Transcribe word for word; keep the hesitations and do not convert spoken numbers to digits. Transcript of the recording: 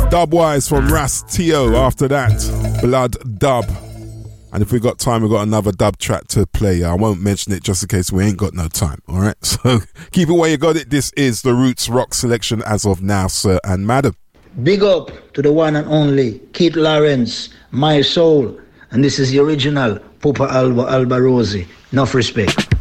Dubwise from Rastio. After that, Blood Dub. And if we got time, we got another dub track to play. I won't mention it just in case we ain't got no time. All right. So keep it where you got it. This is the Roots Rock selection as of now, sir and madam. Big up to the one and only Keith Lawrence, My Soul. And this is the original Pupa Alba Alba Rosie. Enough respect.